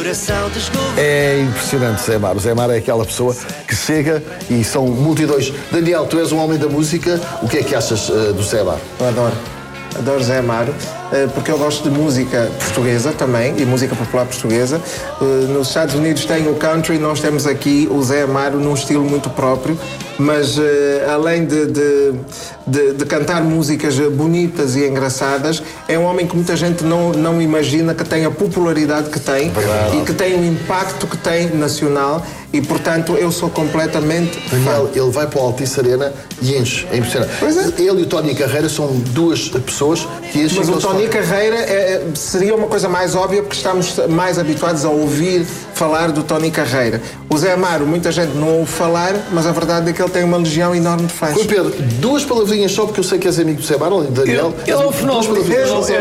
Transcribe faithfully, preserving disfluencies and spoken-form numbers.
coração descobriu. É impressionante, Zé Amaro. O Zé Amaro é aquela pessoa que chega e são multidões. Daniel, tu és um homem da música. O que é que achas uh, do Zé Amaro? Eu adoro. Adoro Zé Amaro, porque eu gosto de música portuguesa também, e música popular portuguesa. Nos Estados Unidos tem o country, nós temos aqui o Zé Amaro num estilo muito próprio, mas além de, de, de, de cantar músicas bonitas e engraçadas, é um homem que muita gente não, não imagina que tem a popularidade que tem. Verdade. E que tem o impacto que tem nacional, e portanto eu sou completamente Daniel, fã. ele vai para o Altice Arena e enche, é impressionante. Pois é. Ele e o Tony Carreira são duas pessoas que enchem. Mas o Tony Carreira é, seria uma coisa mais óbvia, porque estamos mais habituados a ouvir falar do Tony Carreira. O Zé Amaro, muita gente não ouve falar, mas a verdade é que ele tem uma legião enorme de fãs. Rui Pedro, duas palavrinhas só, porque eu sei que és amigo do Zé Amaro, Daniel. Ele é um fenómeno.